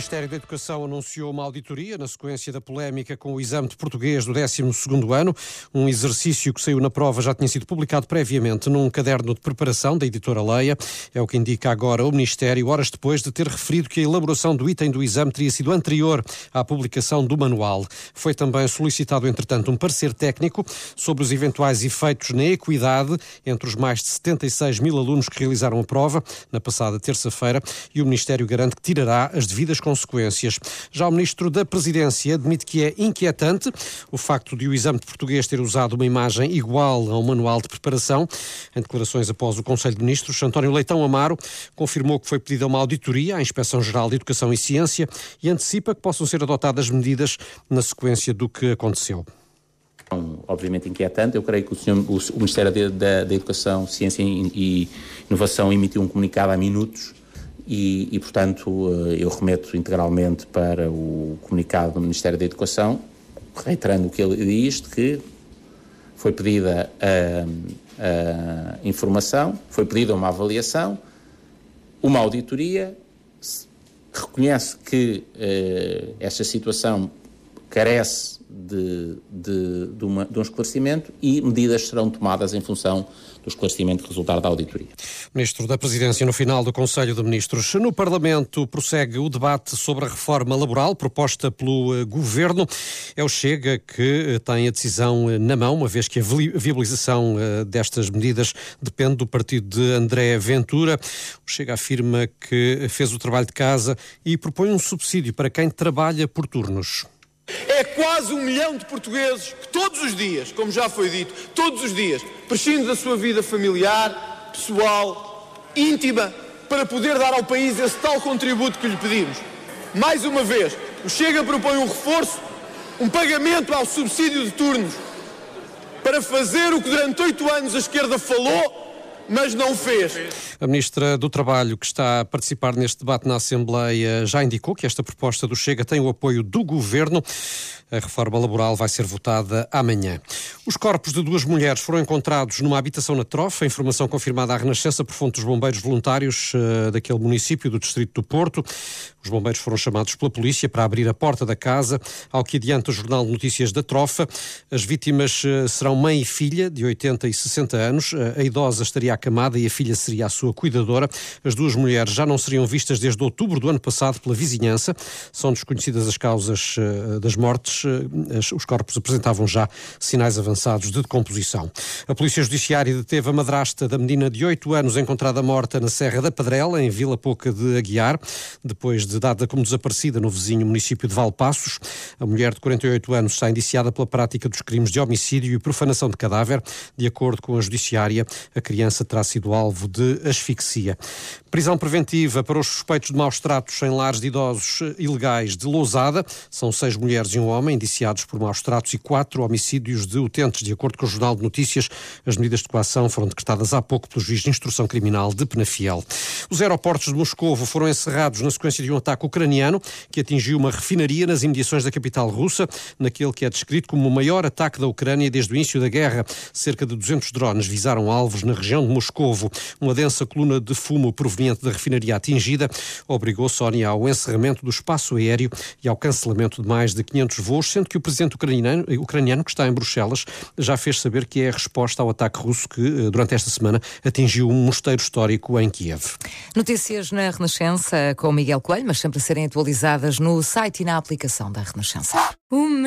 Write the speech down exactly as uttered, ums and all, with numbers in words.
Ministério da Educação anunciou uma auditoria na sequência da polémica com o exame de português do décimo segundo ano. Um exercício que saiu na prova já tinha sido publicado previamente num caderno de preparação da editora Leia. É o que indica agora o Ministério, horas depois de ter referido que a elaboração do item do exame teria sido anterior à publicação do manual. Foi também solicitado, entretanto, um parecer técnico sobre os eventuais efeitos na equidade entre os mais de setenta e seis mil alunos que realizaram a prova na passada terça-feira, e o Ministério garante que tirará as devidas consequências. Já o Ministro da Presidência admite que é inquietante o facto de o exame de português ter usado uma imagem igual ao manual de preparação. Em declarações após o Conselho de Ministros, António Leitão Amaro confirmou que foi pedida uma auditoria à Inspeção-Geral de Educação e Ciência e antecipa que possam ser adotadas medidas na sequência do que aconteceu. Obviamente inquietante. Eu creio que o, senhor, o Ministério da, da Educação, Ciência e Inovação emitiu um comunicado há minutos e, e, portanto, eu remeto integralmente para o comunicado do Ministério da Educação, reiterando o que ele diz, que foi pedida a, a informação, foi pedida uma avaliação, uma auditoria, reconhece que uh, esta situação carece de, de, de, uma, de um esclarecimento e medidas serão tomadas em função do esclarecimento que resultar da auditoria. Ministro da Presidência, no final do Conselho de Ministros. No Parlamento prossegue o debate sobre a reforma laboral proposta pelo Governo. É o Chega que tem a decisão na mão, uma vez que a viabilização destas medidas depende do partido de André Ventura. O Chega afirma que fez o trabalho de casa e propõe um subsídio para quem trabalha por turnos. É quase um milhão de portugueses que todos os dias, como já foi dito, todos os dias, prescindem da sua vida familiar, pessoal, íntima, para poder dar ao país esse tal contributo que lhe pedimos. Mais uma vez, o Chega propõe um reforço, um pagamento ao subsídio de turnos, para fazer o que durante oito anos a esquerda falou, mas não fez. A Ministra do Trabalho, que está a participar neste debate na Assembleia, já indicou que esta proposta do Chega tem o apoio do Governo. A reforma laboral vai ser votada amanhã. Os corpos de duas mulheres foram encontrados numa habitação na Trofa, informação confirmada à Renascença por fonte dos bombeiros voluntários uh, daquele município do Distrito do Porto. Os bombeiros foram chamados pela polícia para abrir a porta da casa, ao que adianta o Jornal de Notícias da Trofa. As vítimas uh, serão mãe e filha, de oitenta e sessenta anos. Uh, a idosa estaria acamada e a filha seria a sua cuidadora. As duas mulheres já não seriam vistas desde outubro do ano passado pela vizinhança. São desconhecidas as causas uh, das mortes. Uh, os corpos apresentavam já sinais avançados de decomposição. A Polícia Judiciária deteve a madrasta da menina de oito anos encontrada morta na Serra da Pedrela, em Vila Pouca de Aguiar, depois de dada como desaparecida no vizinho município de Valpassos. A mulher de quarenta e oito anos está indiciada pela prática dos crimes de homicídio e profanação de cadáver. De acordo com a Judiciária, a criança terá sido alvo de asfixia. Prisão preventiva para os suspeitos de maus tratos em lares de idosos ilegais de Lousada. São seis mulheres e um homem indiciados por maus tratos e quatro homicídios de utentes. De acordo com o Jornal de Notícias, as medidas de coação foram decretadas há pouco pelo juiz de instrução criminal de Penafiel. Os aeroportos de Moscovo foram encerrados na sequência de um ataque ucraniano que atingiu uma refinaria nas imediações da capital russa, naquele que é descrito como o maior ataque da Ucrânia desde o início da guerra. Cerca de duzentos drones visaram alvos na região de Moscovo. Uma densa coluna de fumo proveniente da refinaria atingida obrigou Sónia ao encerramento do espaço aéreo e ao cancelamento de mais de quinhentos voos, sendo que o presidente ucraniano, ucraniano, que está em Bruxelas, já fez saber que é a resposta ao ataque russo que, durante esta semana, atingiu um mosteiro histórico em Kiev. Notícias na Renascença com Miguel Coelho, mas sempre a serem atualizadas no site e na aplicação da Renascença.